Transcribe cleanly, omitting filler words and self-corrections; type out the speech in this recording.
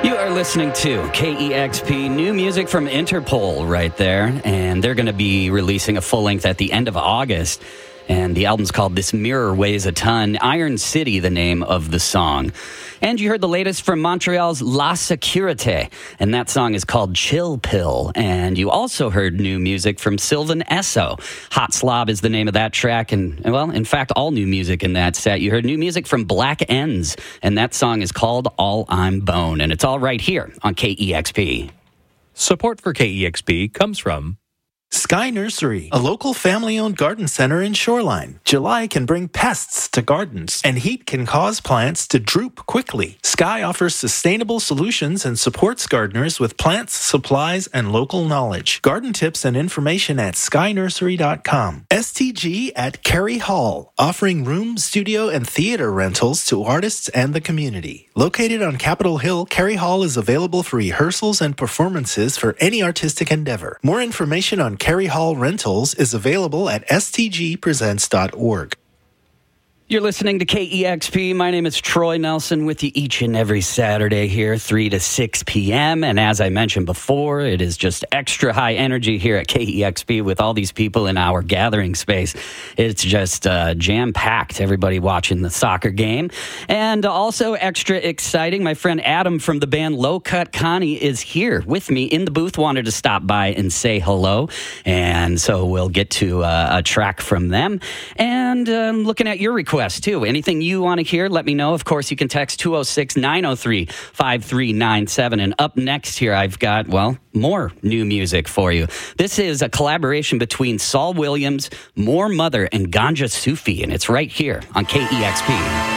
You are listening to KEXP, new music from Interpol right there, and they're going to be releasing a full length at the end of August, and the album's called This Mirror Weighs a Ton. Iron City, the name of the song. And you heard the latest from Montreal's La Sécurité, and that song is called Chill Pill. And you also heard new music from Sylvan Esso. Hot Slob is the name of that track, and, well, in fact, all new music in that set. You heard new music from Black Ends, and that song is called All I'm Bone, and it's all right here on KEXP. Support for KEXP comes from Sky Nursery, a local family-owned garden center in Shoreline. July can bring pests to gardens, and heat can cause plants to droop quickly. Sky offers sustainable solutions and supports gardeners with plants, supplies, and local knowledge. Garden tips and information at skynursery.com. STG at Carey Hall, offering room, studio, and theater rentals to artists and the community. Located on Capitol Hill, Carey Hall is available for rehearsals and performances for any artistic endeavor. More information on Carey Hall Rentals is available at stgpresents.org. You're listening to KEXP. My name is Troy Nelson with you each and every Saturday here, 3 to 6 p.m. And as I mentioned before, it is just extra high energy here at KEXP with all these people in our gathering space. It's just jam-packed, everybody watching the soccer game. And also extra exciting, my friend Adam from the band Low Cut Connie is here with me in the booth, wanted to stop by and say hello. And so we'll get to a track from them. And looking at your request, too. Anything you want to hear, let me know. Of course, you can text 206-903-5397. And up next here, I've got, well, more new music for you. This is a collaboration between Saul Williams, More Mother, and Ganja Sufi, and it's right here on KEXP.